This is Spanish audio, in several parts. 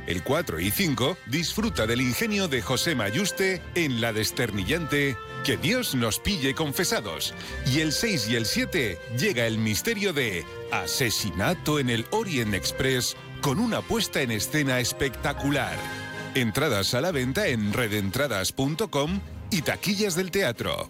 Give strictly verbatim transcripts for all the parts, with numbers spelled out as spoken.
El cuatro y cinco disfruta del ingenio de José Mayuste en la desternillante Que Dios nos pille confesados. Y el seis y el siete llega el misterio de Asesinato en el Orient Express con una puesta en escena espectacular. Entradas a la venta en redentradas punto com y taquillas del teatro.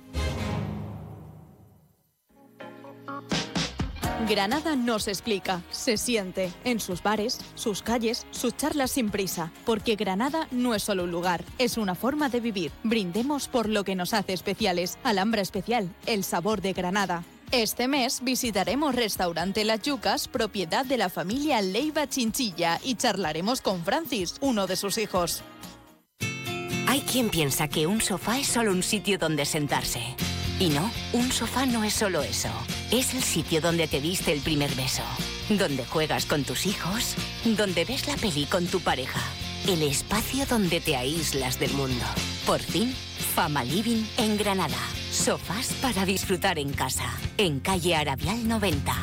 Granada nos explica, se siente en sus bares, sus calles, sus charlas sin prisa, porque Granada no es solo un lugar, es una forma de vivir. Brindemos por lo que nos hace especiales. Alhambra Especial, el sabor de Granada. Este mes visitaremos Restaurante Las Yucas, propiedad de la familia Leiva Chinchilla, y charlaremos con Francis, uno de sus hijos. Hay quien piensa que un sofá es solo un sitio donde sentarse. Y no, un sofá no es solo eso. Es el sitio donde te diste el primer beso, donde juegas con tus hijos, donde ves la peli con tu pareja. El espacio donde te aíslas del mundo. Por fin, Fama Living en Granada. Sofás para disfrutar en casa. En calle Arabial noventa.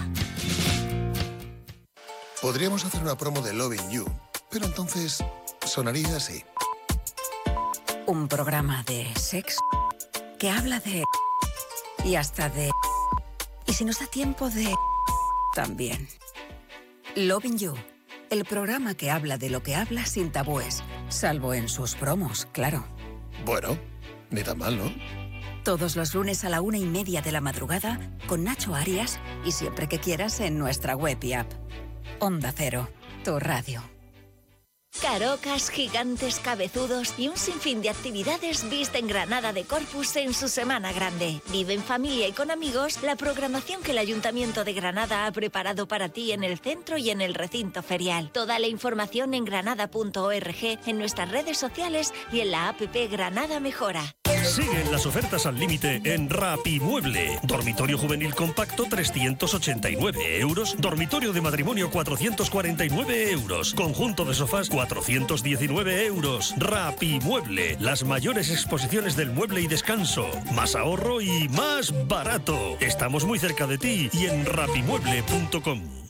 Podríamos hacer una promo de Loving You, pero entonces sonaría así. Un programa de sexo que habla de... y hasta de... y si nos da tiempo de... también. Loving You, el programa que habla de lo que habla sin tabúes, salvo en sus promos, claro. Bueno, ni tan mal, ¿no? Todos los lunes a la una y media de la madrugada con Nacho Arias y siempre que quieras en nuestra web y app. Onda Cero, tu radio. Carocas, gigantes, cabezudos y un sinfín de actividades visten Granada de Corpus en su Semana Grande. Vive en familia y con amigos la programación que el Ayuntamiento de Granada ha preparado para ti en el centro y en el recinto ferial. Toda la información en granada punto org, en nuestras redes sociales y en la app Granada Mejora. Siguen las ofertas al límite en Rapimueble. Dormitorio juvenil compacto trescientos ochenta y nueve euros. Dormitorio de matrimonio cuatrocientos cuarenta y nueve euros. Conjunto de sofás cuatrocientos diecinueve euros. Rapimueble. Las mayores exposiciones del mueble y descanso. Más ahorro y más barato. Estamos muy cerca de ti y en rapimueble punto com.